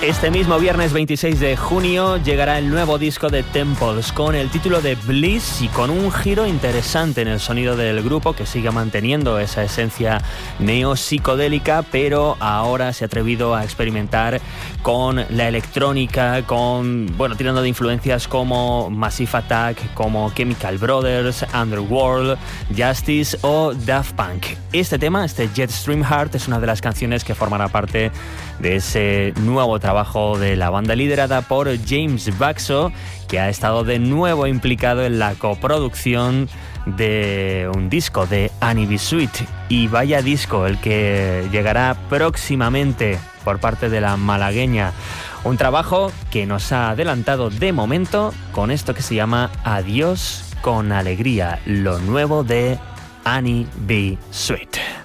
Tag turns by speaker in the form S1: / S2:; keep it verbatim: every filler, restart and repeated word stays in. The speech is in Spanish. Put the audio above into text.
S1: Este mismo viernes veintiséis de junio llegará el nuevo disco de Temples con el título de Bliss y con un giro interesante en el sonido del grupo que sigue manteniendo esa esencia neo-psicodélica, pero ahora se ha atrevido a experimentar con la electrónica, con, bueno, tirando de influencias como Massive Attack, como Chemical Brothers, Underworld, Justice o Daft Punk. Este tema, este Jetstream Heart, es una de las canciones que formará parte de ese nuevo trabajo de la banda liderada por James Baxo, que ha estado de nuevo implicado en la coproducción de un disco de Annie B. Sweet. Y vaya disco el que llegará próximamente por parte de la malagueña. Un trabajo que nos ha adelantado de momento con esto que se llama Adiós con Alegría, lo nuevo de Annie B. Sweet.